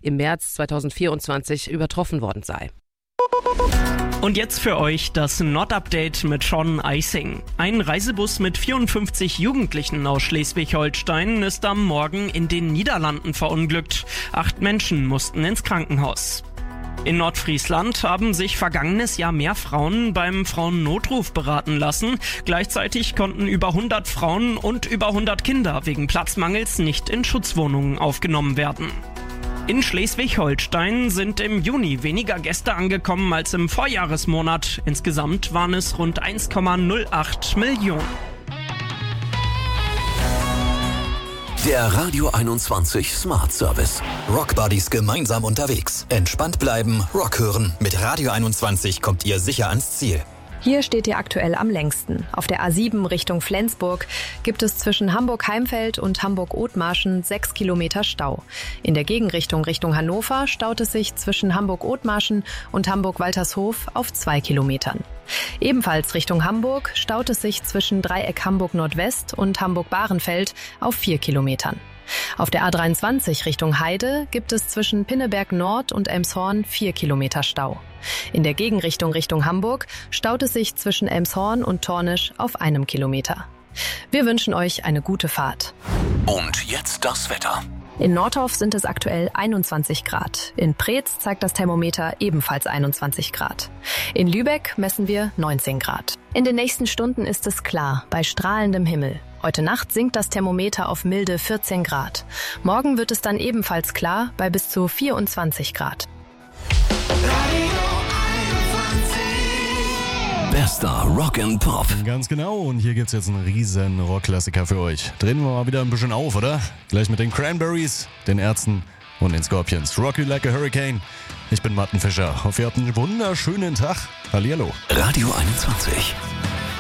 im März 2024 übertroffen worden sei. Und jetzt für euch das Nord-Update mit Sean Eising. Ein Reisebus mit 54 Jugendlichen aus Schleswig-Holstein ist am Morgen in den Niederlanden verunglückt. 8 Menschen mussten ins Krankenhaus. In Nordfriesland haben sich vergangenes Jahr mehr Frauen beim Frauennotruf beraten lassen. Gleichzeitig konnten über 100 Frauen und über 100 Kinder wegen Platzmangels nicht in Schutzwohnungen aufgenommen werden. In Schleswig-Holstein sind im Juni weniger Gäste angekommen als im Vorjahresmonat. Insgesamt waren es rund 1,08 Millionen. Der Radio 21 Smart Service. Rock Buddies gemeinsam unterwegs. Entspannt bleiben, Rock hören. Mit Radio 21 kommt ihr sicher ans Ziel. Hier steht ihr aktuell am längsten. Auf der A7 Richtung Flensburg gibt es zwischen Hamburg-Heimfeld und Hamburg-Othmarschen 6 Kilometer Stau. In der Gegenrichtung Richtung Hannover staut es sich zwischen Hamburg-Othmarschen und Hamburg-Waltershof auf 2 Kilometern. Ebenfalls Richtung Hamburg staut es sich zwischen Dreieck Hamburg-Nordwest und Hamburg-Bahrenfeld auf 4 Kilometern. Auf der A23 Richtung Heide gibt es zwischen Pinneberg Nord und Elmshorn 4 Kilometer Stau. In der Gegenrichtung Richtung Hamburg staut es sich zwischen Elmshorn und Tornisch auf 1 Kilometer. Wir wünschen euch eine gute Fahrt. Und jetzt das Wetter. In Nordhof sind es aktuell 21 Grad. In Preetz zeigt das Thermometer ebenfalls 21 Grad. In Lübeck messen wir 19 Grad. In den nächsten Stunden ist es klar, bei strahlendem Himmel. Heute Nacht sinkt das Thermometer auf milde 14 Grad. Morgen wird es dann ebenfalls klar bei bis zu 24 Grad. Bester Rock and Pop. Ganz genau, und hier gibt's jetzt einen riesen Rockklassiker für euch. Drehen wir mal wieder ein bisschen auf, oder? Gleich mit den Cranberries, den Ärzten und den Scorpions. Rock You Like a Hurricane. Ich bin Martin Fischer. Hoffe, ihr habt einen wunderschönen Tag. Hallihallo. Radio 21.